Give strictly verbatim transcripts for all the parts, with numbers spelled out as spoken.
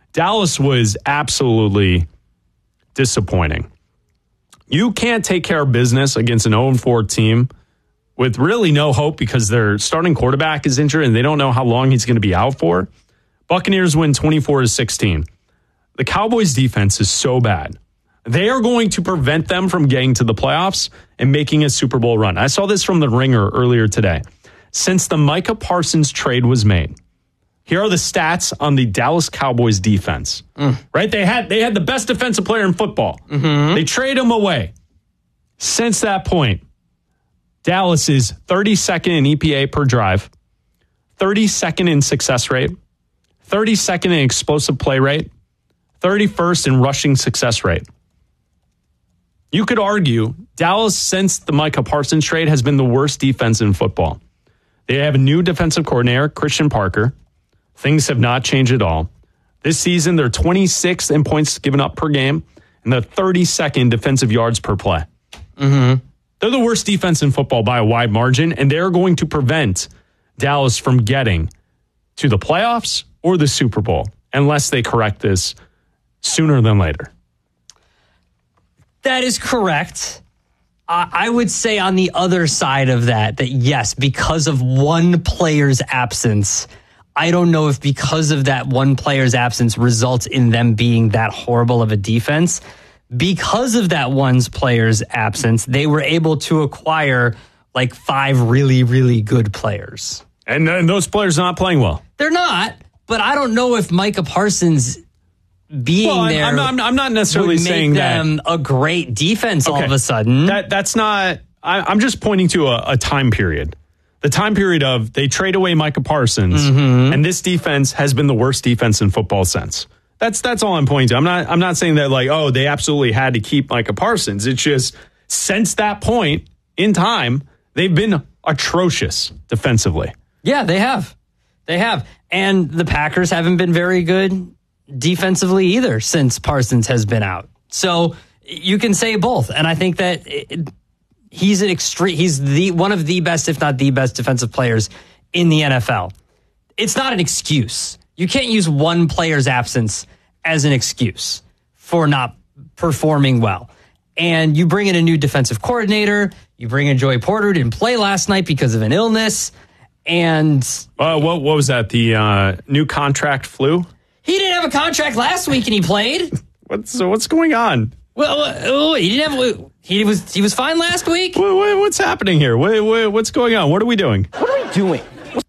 Dallas was absolutely disappointing. You can't take care of business against an oh and four team with really no hope because their starting quarterback is injured and they don't know how long he's going to be out for. Buccaneers win twenty-four to sixteen. The Cowboys defense is so bad. They are going to prevent them from getting to the playoffs and making a Super Bowl run. I saw this from The Ringer earlier today. Since the Micah Parsons trade was made, here are the stats on the Dallas Cowboys defense. Mm. Right? They had they had the best defensive player in football. Mm-hmm. They trade him away. Since that point, Dallas is thirty-second in E P A per drive, thirty-second in success rate, thirty-second in explosive play rate, thirty-first in rushing success rate. You could argue Dallas, since the Micah Parsons trade, has been the worst defense in football. They have a new defensive coordinator, Christian Parker. Things have not changed at all. This season, they're twenty-sixth in points given up per game and the thirty-second defensive yards per play. Mm-hmm. They're the worst defense in football by a wide margin, and they're going to prevent Dallas from getting to the playoffs or the Super Bowl unless they correct this sooner than later. That is correct. Uh, I would say on the other side of that, that yes, because of one player's absence, I don't know if because of that one player's absence results in them being that horrible of a defense. Because of that one player's absence, they were able to acquire like five really, really good players. And, and those players are not playing well. They're not, but I don't know if Micah Parsons being well, I'm, there I'm, I'm, I'm not necessarily would saying make them that a great defense okay. all of a sudden. That That's not, I, I'm just pointing to a, a time period. The time period of they trade away Micah Parsons, mm-hmm. and this defense has been the worst defense in football since. That's that's all I'm pointing to. I'm not I'm not saying that like, oh, they absolutely had to keep Micah Parsons. It's just since that point in time, they've been atrocious defensively. Yeah, they have. They have. And the Packers haven't been very good defensively either since Parsons has been out. So you can say both. And I think that it, he's an extreme he's the one of the best, if not the best defensive players in the N F L. It's not an excuse. You can't use one player's absence as an excuse for not performing well. And you bring in a new defensive coordinator. You bring in Joey Porter, who didn't play last night because of an illness. And uh, what what was that? The uh, new contract flu? He didn't have a contract last week, and he played. what's so what's going on? Well, he didn't have. He was he was fine last week. What, what, what's happening here? What, what, what's going on? What are we doing? What are we doing?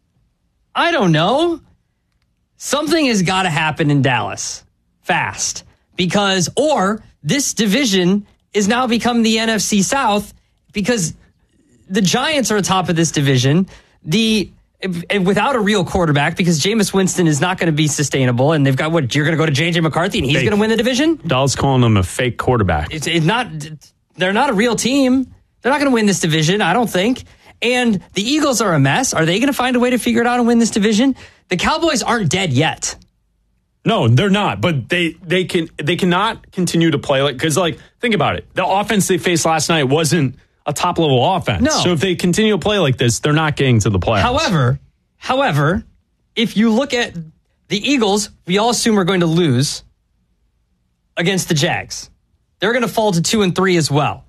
I don't know. Something has got to happen in Dallas fast because, or this division is now become the N F C South because the Giants are atop of this division. The without a real quarterback because Jameis Winston is not going to be sustainable, and they've got what you're going to go to J J McCarthy and he's going to win the division. Dallas calling him a fake quarterback. It's, it's not. They're not a real team. They're not going to win this division, I don't think. And the Eagles are a mess. Are they going to find a way to figure it out and win this division? The Cowboys aren't dead yet. No, they're not. But they they can they cannot continue to play like because like think about it. The offense they faced last night wasn't a top level offense. No. So if they continue to play like this, they're not getting to the playoffs. However, however, if you look at the Eagles, we all assume are going to lose against the Jags. They're going to fall to two and three as well.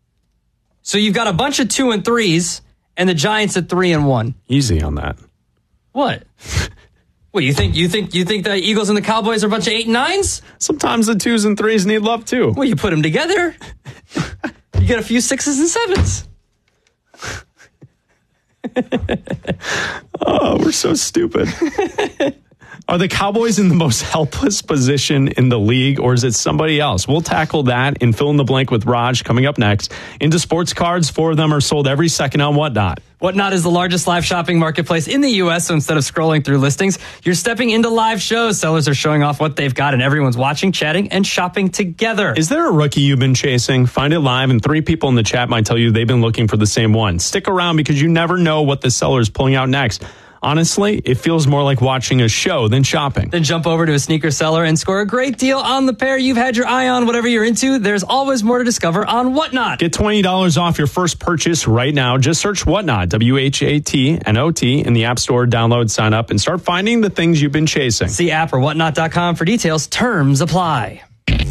So you've got a bunch of two and threes, and the Giants at three and one. Easy on that. What? What you think? You think you think the Eagles and the Cowboys are a bunch of eight and nines? Sometimes the twos and threes need love too. Well, you put them together. You get a few sixes and sevens. Oh, we're so stupid. Are the Cowboys in the most helpless position in the league, or is it somebody else? We'll tackle that in Fill in the Blank with Raj coming up next. Into sports cards, four of them are sold every second on Whatnot. Whatnot is the largest live shopping marketplace in the U S, so instead of scrolling through listings, you're stepping into live shows. Sellers are showing off what they've got, and everyone's watching, chatting, and shopping together. Is there a rookie you've been chasing? Find it live, and three people in the chat might tell you they've been looking for the same one. Stick around because you never know what the seller is pulling out next. honestly, it feels more like watching a show than shopping. Then jump over to a sneaker seller and score a great deal on the pair you've had your eye on. Whatever you're into, there's always more to discover on Whatnot. Get twenty dollars off your first purchase right now. Just search Whatnot, W H A T N O T, in the App Store. Download, sign up, and start finding the things you've been chasing. See app or whatnot dot com for details. Terms apply.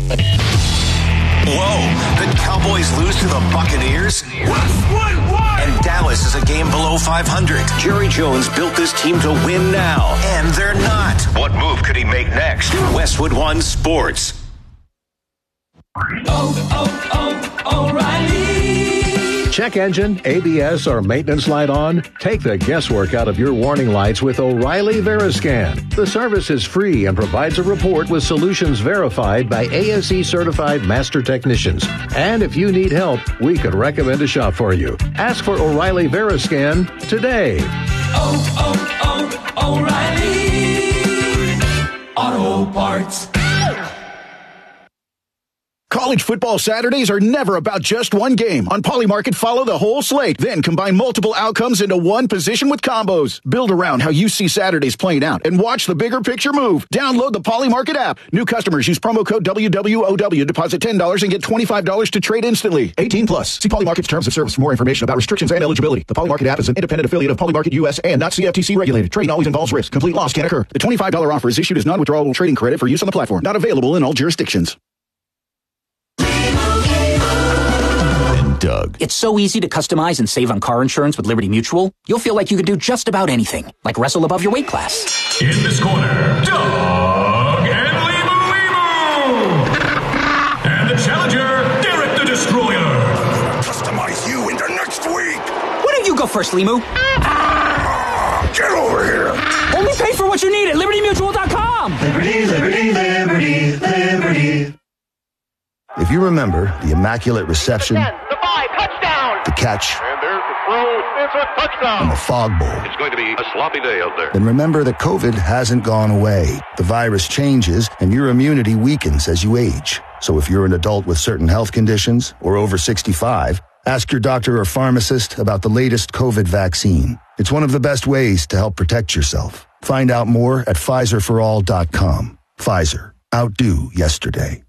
Whoa, the Cowboys lose to the Buccaneers? And Dallas is a game below five hundred. Jerry Jones built this team to win now, and they're not. What move could he make next? Westwood One Sports. Oh, oh, oh, O'Reilly. Check engine, A B S, or maintenance light on? Take the guesswork out of your warning lights with O'Reilly Veriscan. The service is free and provides a report with solutions verified by A S E certified master technicians. And if you need help, we could recommend a shop for you. Ask for O'Reilly Veriscan today. Oh, oh, oh, O'Reilly Auto Parts. College football Saturdays are never about just one game. On Polymarket, follow the whole slate, then combine multiple outcomes into one position with combos. Build around how you see Saturdays playing out and watch the bigger picture move. Download the Polymarket app. New customers use promo code W W O W, deposit ten dollars and get twenty-five dollars to trade instantly. eighteen plus. See Polymarket's terms of service for more information about restrictions and eligibility. The Polymarket app is an independent affiliate of Polymarket U S and not C F T C regulated. Trading always involves risk. Complete loss can occur. The twenty-five dollars offer is issued as non-withdrawable trading credit for use on the platform. Not available in all jurisdictions. Doug. It's so easy to customize and save on car insurance with Liberty Mutual. You'll feel like you could do just about anything, like wrestle above your weight class. In this corner, Doug and Limu Limu. And the challenger, Derek the Destroyer. Customize you into next week. Why don't you go first, Limu? Ah, get over here. Only pay for what you need at Liberty Mutual dot com. Liberty, Liberty, Liberty, Liberty. If you remember the immaculate reception, the catch, and there's the throw. It's a touchdown. And the fog bowl. It's going to be a sloppy day out there. Then remember that COVID hasn't gone away. The virus changes, and your immunity weakens as you age. So if you're an adult with certain health conditions or over sixty-five, ask your doctor or pharmacist about the latest COVID vaccine. It's one of the best ways to help protect yourself. Find out more at Pfizer for all dot com. Pfizer. Outdo yesterday.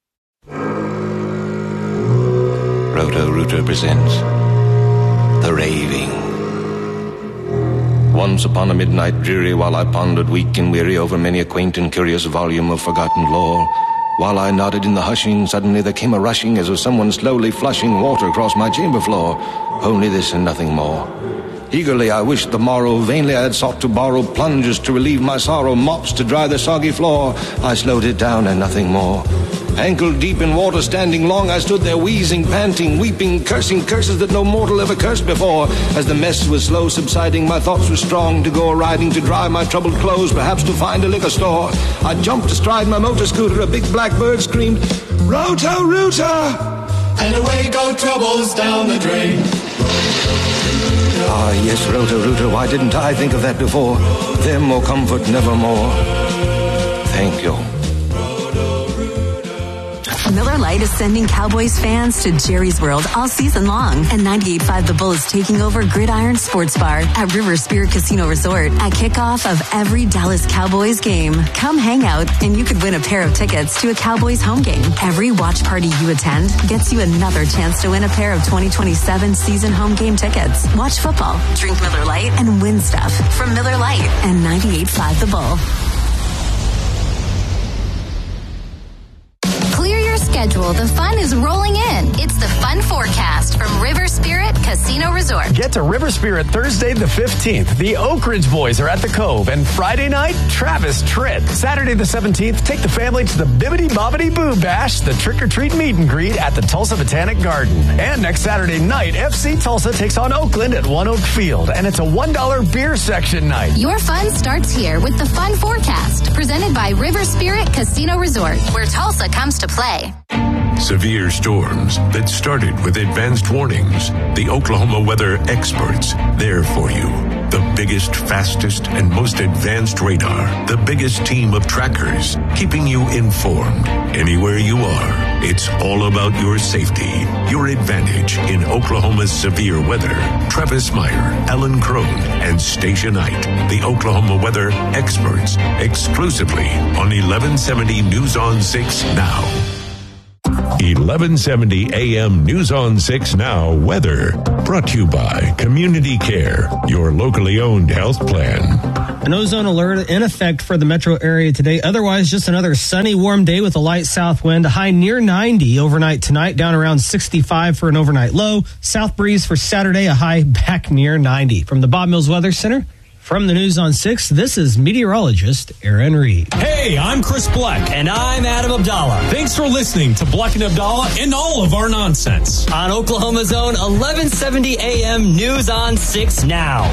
Roto-Rooter presents The Raving. Once upon a midnight dreary, while I pondered weak and weary over many a quaint and curious volume of forgotten lore, while I nodded in the hushing, suddenly there came a rushing as of someone slowly flushing water across my chamber floor. Only this and nothing more. Eagerly I wished the morrow, vainly I had sought to borrow plungers to relieve my sorrow, mops to dry the soggy floor. I slowed it down and nothing more. Ankle deep in water, standing long, I stood there wheezing, panting, weeping, cursing curses that no mortal ever cursed before. As the mess was slow subsiding, my thoughts were strong to go a-riding, to dry my troubled clothes, perhaps to find a liquor store. I jumped astride my motor scooter, a big black bird screamed, Roto-Rooter! And away go troubles down the drain. Ah, yes, Roto-Rooter, why didn't I think of that before? Them or comfort nevermore. Thank you. Miller Lite is sending Cowboys fans to Jerry's World all season long. And ninety-eight point five The Bull is taking over Gridiron Sports Bar at River Spirit Casino Resort at kickoff of every Dallas Cowboys game. Come hang out and you could win a pair of tickets to a Cowboys home game. Every watch party you attend gets you another chance to win a pair of twenty twenty-seven season home game tickets. Watch football, drink Miller Lite, and win stuff from Miller Lite and ninety-eight point five The Bull. Schedule. The fun is rolling in. It's the Fun Forecast from River Spirit Casino Resort. Get to River Spirit Thursday the fifteenth. The Oak Ridge Boys are at the Cove. And Friday night, Travis Tritt. Saturday the seventeenth, take the family to the Bibbidi Bobbidi Boo Bash, the trick-or-treat meet and greet at the Tulsa Botanic Garden. And next Saturday night, F C Tulsa takes on Oakland at One Oak Field. And it's a one dollar beer section night. Your fun starts here with the Fun Forecast, presented by River Spirit Casino Resort, where Tulsa comes to play. Severe storms that started with advanced warnings. The Oklahoma weather experts, there for you. The biggest, fastest, and most advanced radar. The biggest team of trackers, keeping you informed anywhere you are. It's all about your safety, your advantage in Oklahoma's severe weather. Travis Meyer, Ellen Crone, and Stacia Knight, the Oklahoma weather experts, exclusively on eleven seventy News on six Now. eleven seventy A M News on six Now weather. Brought to you by Community Care, your locally owned health plan. An ozone alert in effect for the metro area today. Otherwise, just another sunny, warm day with a light south wind. A high near ninety overnight tonight, down around sixty-five for an overnight low. South breeze for Saturday, a high back near ninety. From the Bob Mills Weather Center, from the News on six, this is meteorologist Aaron Reed. Hey, I'm Chris Bleck. And I'm Adam Abdallah. Thanks for listening to Bleck and Abdallah and all of our nonsense. On Oklahoma's own eleven seventy A M News on six Now.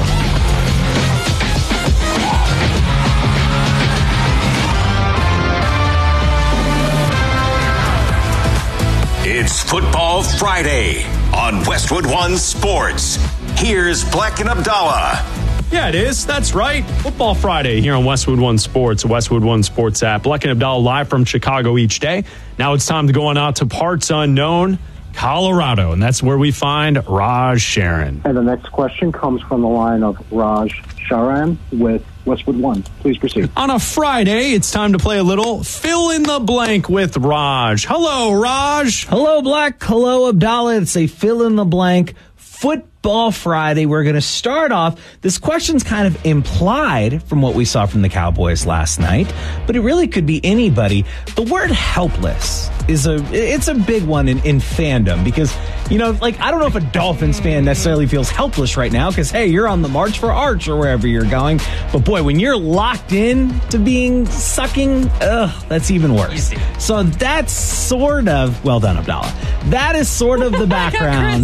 It's Football Friday on Westwood One Sports. Here's Bleck and Abdallah. Yeah, it is. That's right. Football Friday here on Westwood One Sports, Westwood One Sports app. Bleck and Abdallah live from Chicago each day. Now it's time to go on out to parts unknown, Colorado, and that's where we find Raj Sharon. And the next question comes from the line of Raj Sharan with Westwood One. Please proceed. On a Friday, it's time to play a little fill in the blank with Raj. Hello, Raj. Hello, Bleck. Hello, Abdallah. It's a fill in the blank Football Friday. We're going to start off. This question's kind of implied from what we saw from the Cowboys last night, but it really could be anybody. The word helpless is a, it's a big one in, in fandom because, you know, like, I don't know if a Dolphins fan necessarily feels helpless right now because, hey, you're on the March for Arch or wherever you're going. But boy, when you're locked in to being sucking, ugh, that's even worse. So that's sort of, well done, Abdallah. That is sort of the background.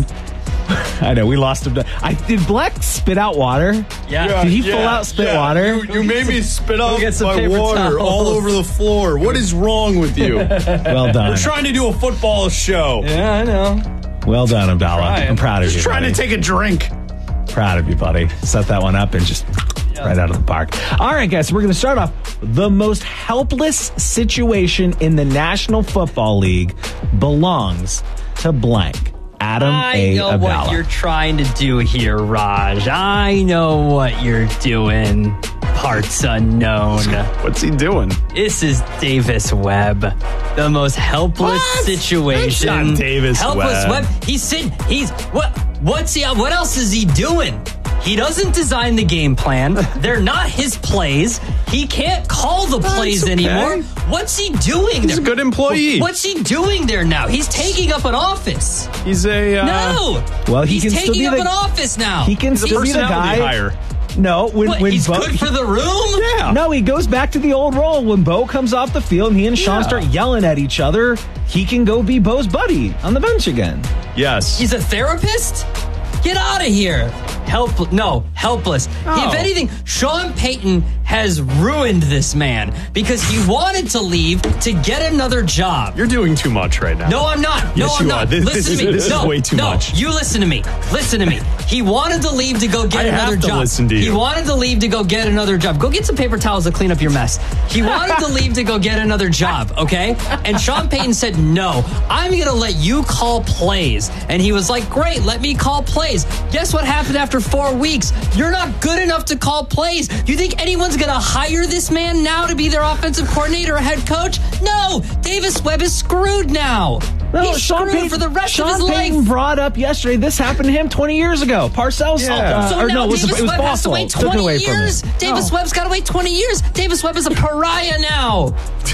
I know, we lost him. I, did Bleck spit out water? Yeah. Did he yeah, full out spit yeah. water? You, you made me spit out get some my paper water towels. all over the floor. What is wrong with you? Well done. We're trying to do a football show. Yeah, I know. Well done, Abdallah. I'm proud of Just you. trying buddy. to take a drink. Proud of you, buddy. Set that one up and just right out of the park. All right, guys, we're going to start off. The most helpless situation in the National Football League belongs to blank. Adam I A. know Abdallah. what you're trying to do here, Raj. I know what you're doing. Parts unknown. What's he doing? This is Davis Webb. The most helpless What? situation. That's not Davis helpless Webb. Webb. He's sitting. He's what? What's he? What else is he doing? He doesn't design the game plan. They're not his plays. He can't call the plays okay. anymore. What's he doing? He's there? a good employee. What's he doing there now? He's taking up an office. He's a uh, No. Well, he he's can taking still be up the, an office now. He can He's a still be the personality guy. hire. No, when What, when he's Bo, good for the room? Yeah. No, he goes back to the old role. When Bo comes off the field and he and Sean Yeah. start yelling at each other, he can go be Bo's buddy on the bench again. Yes. He's a therapist? Get out of here. Help, no, helpless. Oh. If anything, Sean Payton has ruined this man because he wanted to leave to get another job. You're doing too much right now. No, I'm not. No, Yes, I'm you not. are. This- listen this to is- me. this is no, way too no, much. You listen to me. Listen to me. He wanted to leave to go get I another have to job. listen to you. He wanted to leave to go get another job. Go get some paper towels to clean up your mess. He wanted to leave to go get another job, okay? And Sean Payton said, no, I'm going to let you call plays. And he was like, great, let me call plays. Guess what happened after four weeks? You're not good enough to call plays. You think anyone's going to hire this man now to be their offensive coordinator or head coach? No, Davis Webb is screwed now. No, He's Sean screwed Payton, for the rest Sean of his Payton life. brought up yesterday. This happened to him twenty years ago. Parcells, Yeah. uh, So or now no, it was, Davis it was Webb has to Bossel. wait Took it twenty away from years. him. Davis No. Webb's got to wait twenty years. Davis Webb is a pariah now.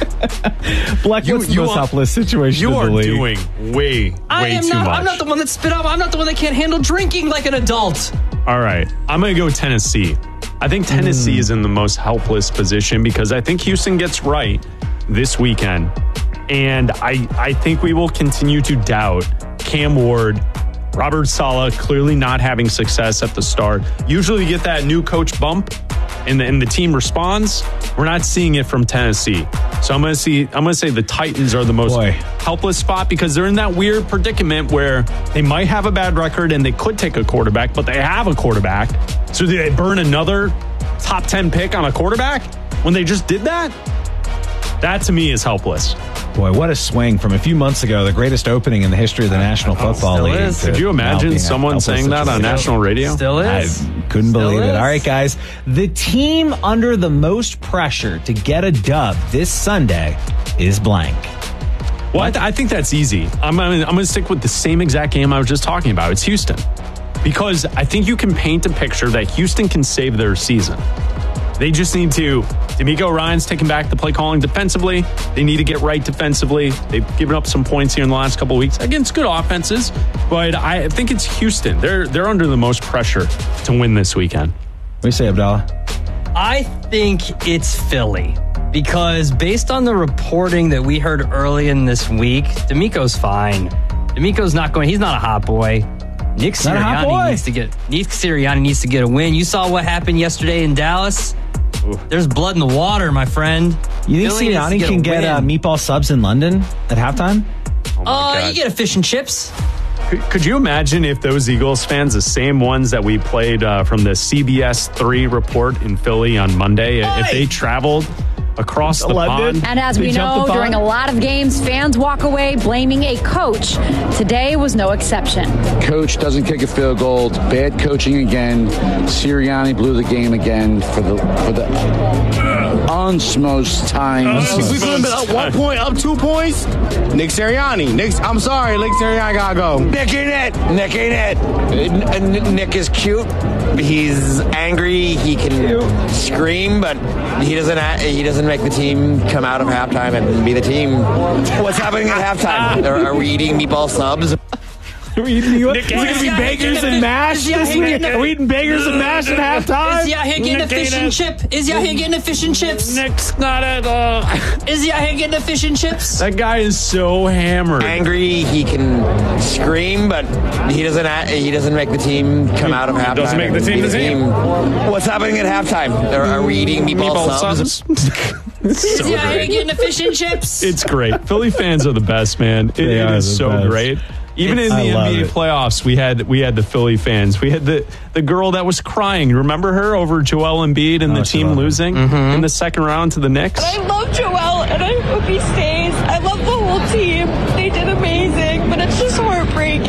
Black, You- what's the you most are- helpless situation You in are the league? doing way, way I am too not. much. I'm not the one that spit up. I'm not the one that can't handle drinking like an adult. All right. I'm going to go Tennessee. I think Tennessee Mm. is in the most helpless position because I think Houston gets right this weekend. And I, I think we will continue to doubt Cam Ward, Robert Saleh clearly not having success at the start. Usually you get that new coach bump and the, and the team responds. We're not seeing it from Tennessee. So I'm going to see. I'm going to say the Titans are the most Boy. helpless spot because they're in that weird predicament where they might have a bad record and they could take a quarterback, but they have a quarterback. So do they burn another top ten pick on a quarterback when they just did that? That to me is helpless. Boy, what a swing from a few months ago, the greatest opening in the history of the National Football Still League. is. Could you imagine someone saying that on national radio? Still I is. couldn't Still believe is. it. All right, guys. The team under the most pressure to get a dub this Sunday is blank. Well, I, th- I think that's easy. I'm, I'm, I'm going to stick with the same exact game I was just talking about. It's Houston. Because I think you can paint a picture that Houston can save their season. They just need to, D'Amico Ryan's taking back the play calling defensively. They need to get right defensively. They've given up some points here in the last couple of weeks against good offenses, but I think it's Houston. They're they're under the most pressure to win this weekend. What do you say, Abdallah? I think it's Philly because based on the reporting that we heard early in this week, D'Amico's fine. D'Amico's not going, he's not a hot boy. Nick Not a hot boy. Sirianni needs to get Nick Sirianni needs to get a win. You saw what happened yesterday in Dallas. There's blood in the water, my friend. You think Philly needs to Sirianni get a can get win. uh, meatball subs in London at halftime? Oh, you get a fish and chips. Could, could you imagine if those Eagles fans, the same ones that we played uh, from the C B S three report in Philly on Monday, Oi! if they traveled across the London. pond? And as they we jumped know, the during a pond? lot of games, fans walk away blaming a coach. Today was no exception. Coach doesn't kick a field goal. It's bad coaching again. Sirianni blew the game again for the for the unsmosed time. Uh, we could have been up one point, up two points. Nick Sirianni. Nick, I'm sorry, Nick Sirianni gotta go. Nick ain't it. Nick ain't it. N- N- Nick is cute. He's angry. He can scream, but he doesn't. a- He doesn't make the team come out of halftime and be the team. What's happening at halftime? Are, are we eating meatball subs? Are we eating, you, Nick, is it going to be is bagels he- and mash is he- this is he week? getting a- Are we eating bagels and mash at halftime? Is he out here getting a fish and chip? Is he out here getting a fish and chips? Nick's not at all. Is he out here getting a fish and chips? That guy is so hammered. Angry. He can scream, but he doesn't. a- He doesn't make the team come out of halftime. doesn't make the and team be the team. What's happening at halftime? Are, are we eating meatball, Meatball subs? subs. Is So he out here great. getting a fish and chips? It's great. Philly fans are the best, man. It, They it are is the so best. great. Even It's- in the I love N B A it. playoffs, we had we had the Philly fans. We had the, the girl that was crying. Remember her over Joel Embiid and Oh, the team Joel. losing in the second round to the Knicks? I love Joel, and I hope he stays. I love the whole team. They did amazing, but it's just heartbreaking.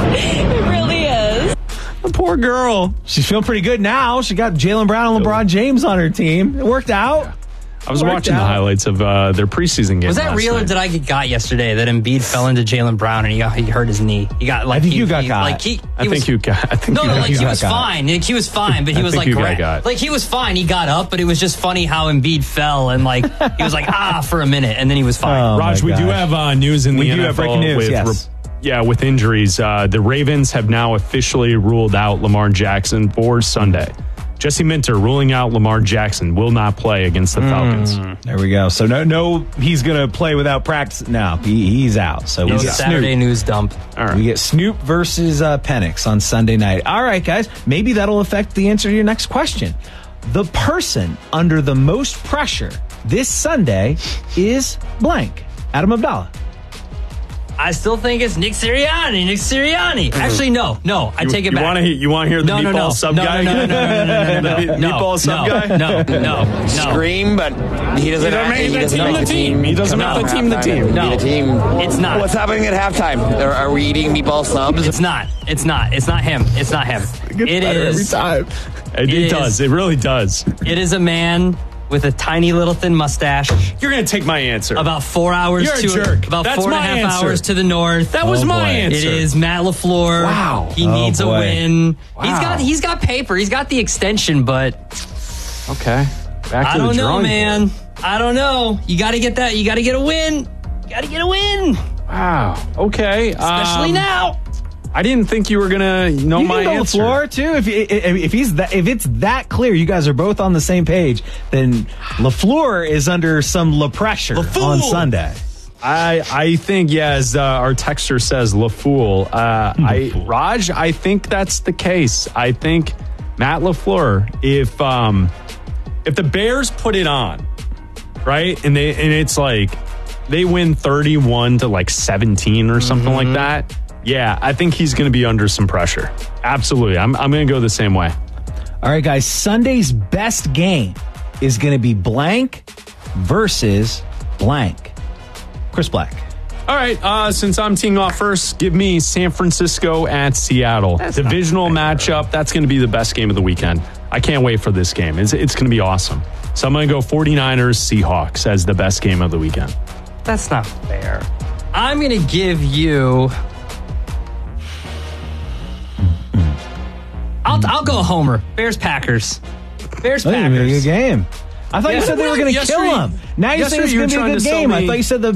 It really is. The poor girl. She's feeling pretty good now. She got Jaylen Brown and LeBron James on her team. It worked out. I was Worked watching out. the highlights of uh, their preseason game. Was that last real, or night. did I get got yesterday that Embiid fell into Jaylen Brown and he got, he hurt his knee? He got like I think he, you got he, got. Like he, he I was, think you got. I think No, you no, got, like you he got was got. fine. Like, he was fine, but he I was think like, you got gra- got. like he was fine. He got up, but it was just funny how Embiid fell and like he was like ah for a minute, and then he was fine. Oh, Raj, my we do gosh. have uh, news in We the do N F L have breaking news, with yes. yeah, with injuries. Uh, the Ravens have now officially ruled out Lamar Jackson for Sunday. Jesse Minter ruling out Lamar Jackson will not play against the Falcons. There we go. So no, no, he's going to play without practice. No, he, he's out. So No we get Saturday Snoop. news dump. All right. We get Snoop versus uh, Penix on Sunday night. All right, guys. Maybe that'll affect the answer to your next question. The person under the most pressure this Sunday is blank. Adam Abdallah. I still think it's Nick Sirianni. Nick Sirianni. Actually, no, no. I You- take it you back. wanna hear- you wanna hear the no, no, meatball no. sub no, guy? No, no, no, no, no, no, no, The no. meatball sub no, guy? No, no, no. Scream, but he doesn't. He doesn't make he the doesn't team make the team. He doesn't come make out the of team the halftime team. and No. be the team. It's not. What's happening at halftime? Are, are we eating meatball subs? It's not. It's not. It's not him. It's not him. It is. time. It, It it does. is- It really does. It is a man with a tiny little thin mustache. You're going to take my answer. About four hours You're a to jerk. about That's four and a my half answer. hours to the north. That was Oh, my boy. answer. It is Matt LaFleur. Wow. He Oh, needs a boy. win. Wow. He's got he's got paper. He's got the extension, but Okay. Back to I the don't know, drawing man. board. I don't know. You got to get that. You got to get a win. You got to get a win, Wow. Okay. especially um, now. I didn't think you were going to know You my can go answer. LaFleur too. If if if he's that, if it's that clear, you guys are both on the same page. Then LaFleur is under some La pressure on Sunday. I I think, yeah, as uh, our texter says, LaFool. Uh, I Raj, I think that's the case. I think Matt LaFleur, if um, if the Bears put it on right? And they and it's like they win thirty-one to like seventeen or something Mm-hmm. like that. Yeah, I think he's going to be under some pressure. Absolutely. I'm I'm going to go the same way. All right, guys. Sunday's best game is going to be blank versus blank. Chris Black. All right, uh, since I'm teeing off first, give me San Francisco at Seattle. That's Divisional matchup. That's going to be the best game of the weekend. I can't wait for this game. It's, it's going to be awesome. So I'm going to go 49ers Seahawks as the best game of the weekend. That's not fair. I'm going to give you. I'll, I'll go Homer. Bears Packers. Bears Oh, Packers. a good game. I thought Yeah. you said they were going to kill Yesterday- him. Now you're saying yesterday it's you going were to be a trying good to sell game. I me- thought you said the